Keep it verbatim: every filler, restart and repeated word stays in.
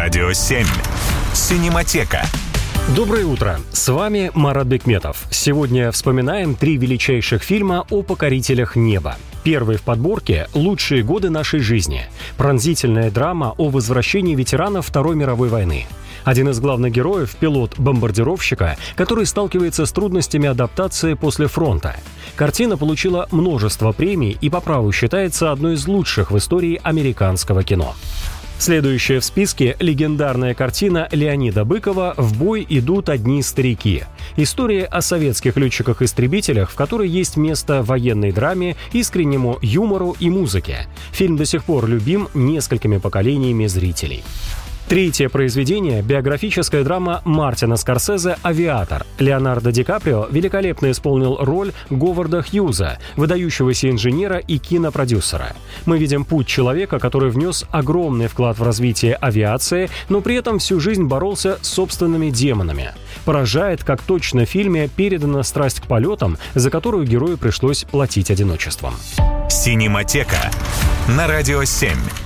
Радио семь. Синематека. Доброе утро, с вами Марат Бекметов. Сегодня вспоминаем три величайших фильма о покорителях неба. Первый в подборке «Лучшие годы нашей жизни». Пронзительная драма о возвращении ветеранов Второй мировой войны. Один из главных героев – пилот бомбардировщика, который сталкивается с трудностями адаптации после фронта. Картина получила множество премий и по праву считается одной из лучших в истории американского кино. Следующая в списке – легендарная картина Леонида Быкова «В бой идут одни старики». История о советских летчиках-истребителях, в которой есть место военной драме, искреннему юмору и музыке. Фильм до сих пор любим несколькими поколениями зрителей. Третье произведение – биографическая драма Мартина Скорсезе «Авиатор». Леонардо Ди Каприо великолепно исполнил роль Говарда Хьюза, выдающегося инженера и кинопродюсера. Мы видим путь человека, который внес огромный вклад в развитие авиации, но при этом всю жизнь боролся с собственными демонами. Поражает, как точно в фильме передана страсть к полетам, за которую герою пришлось платить одиночеством. Синематека на Радио семь.